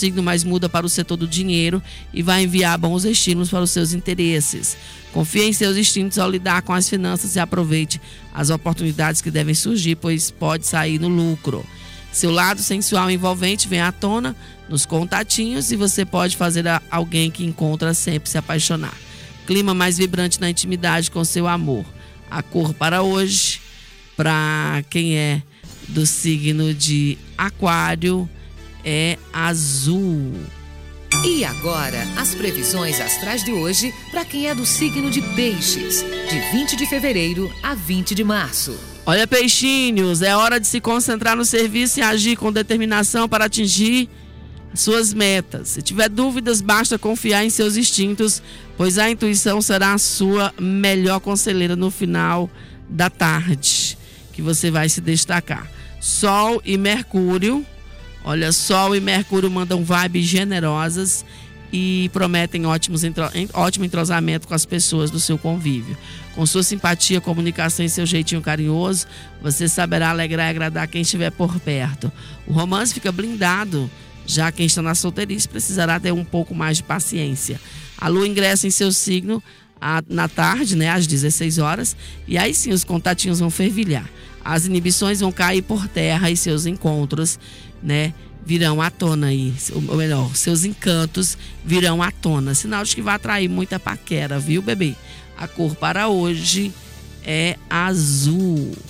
signo, mas muda para o setor do dinheiro e vai enviar bons estímulos para os seus interesses. Confie em seus instintos ao lidar com as finanças e aproveite as oportunidades que devem surgir, pois pode sair no lucro. Seu lado sensual e envolvente vem à tona nos contatinhos e você pode fazer alguém que encontra sempre se apaixonar. Clima mais vibrante na intimidade com seu amor. A cor para hoje, para quem é do signo de Aquário, é azul. E agora, as previsões astrais de hoje para quem é do signo de Peixes, de 20 de fevereiro a 20 de março. Olha, peixinhos, é hora de se concentrar no serviço e agir com determinação para atingir suas metas. Se tiver dúvidas, basta confiar em seus instintos, pois a intuição será a sua melhor conselheira no final da tarde, que você vai se destacar. Sol e Mercúrio. Olha, Sol e Mercúrio mandam vibes generosas e prometem ótimo entrosamento com as pessoas do seu convívio. Com sua simpatia, comunicação e seu jeitinho carinhoso, você saberá alegrar e agradar quem estiver por perto. O romance fica blindado, já quem está na solteirice precisará ter um pouco mais de paciência. A lua ingressa em seu signo na tarde, né, às 16 horas, e aí sim os contatinhos vão fervilhar. As inibições vão cair por terra e seus encontros, né, virão à tona aí, ou melhor, seus encantos virão à tona. Sinal de que vai atrair muita paquera, viu, bebê? A cor para hoje é azul.